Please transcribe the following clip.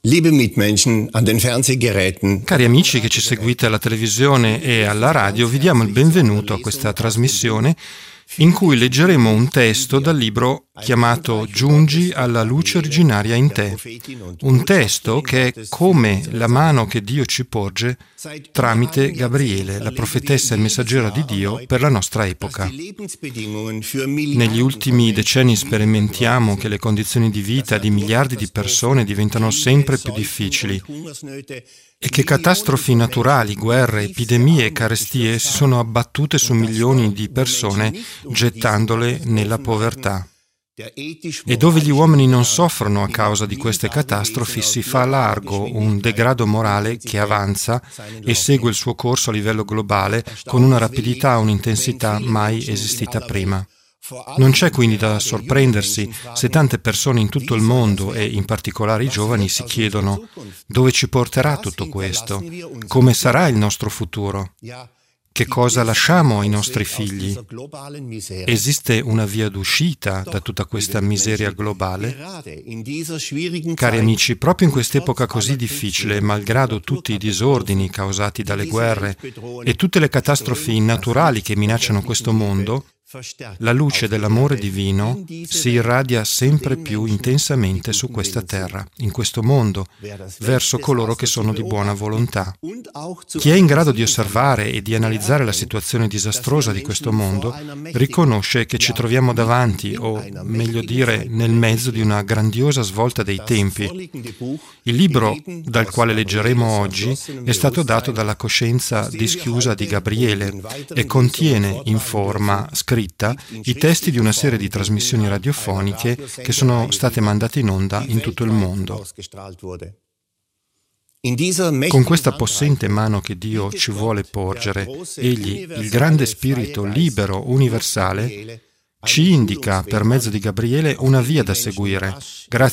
Liebe Mitmenschen an den Fernsehgeräten. Cari amici che ci seguite alla televisione e alla radio, vi diamo il benvenuto a questa trasmissione in cui leggeremo un testo dal libro chiamato Giungi alla luce originaria in te. Un testo che è come la mano che Dio ci porge tramite Gabriele, la profetessa e messaggera di Dio per la nostra epoca. Negli ultimi decenni sperimentiamo che le condizioni di vita di miliardi di persone diventano sempre più difficili e che catastrofi naturali, guerre, epidemie e carestie si sono abbattute su milioni di persone gettandole nella povertà. E dove gli uomini non soffrono a causa di queste catastrofi si fa largo un degrado morale che avanza e segue il suo corso a livello globale con una rapidità e un'intensità mai esistita prima. Non c'è quindi da sorprendersi se tante persone in tutto il mondo e in particolare i giovani si chiedono dove ci porterà tutto questo, come sarà il nostro futuro, che cosa lasciamo ai nostri figli. Esiste una via d'uscita da tutta questa miseria globale? Cari amici, proprio in quest'epoca così difficile, malgrado tutti i disordini causati dalle guerre e tutte le catastrofi naturali che minacciano questo mondo, la luce dell'amore divino si irradia sempre più intensamente su questa terra, in questo mondo, verso coloro che sono di buona volontà. Chi è in grado di osservare e di analizzare la situazione disastrosa di questo mondo riconosce che ci troviamo davanti, o meglio dire, nel mezzo di una grandiosa svolta dei tempi. Il libro dal quale leggeremo oggi è stato dato dalla coscienza dischiusa di Gabriele e contiene in forma scritta i testi di una serie di trasmissioni radiofoniche che sono state mandate in onda in tutto il mondo. Con questa possente mano che Dio ci vuole porgere, Egli, il grande spirito libero universale, ci indica per mezzo di Gabriele una via da seguire, grazie